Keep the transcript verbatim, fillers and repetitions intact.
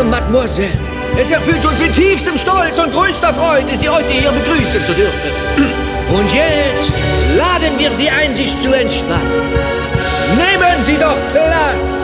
willkommen, Mademoiselle. Es erfüllt uns mit tiefstem Stolz und größter Freude, Sie heute hier begrüßen zu dürfen. Und jetzt laden wir Sie ein, sich zu entspannen. Nehmen Sie doch Platz!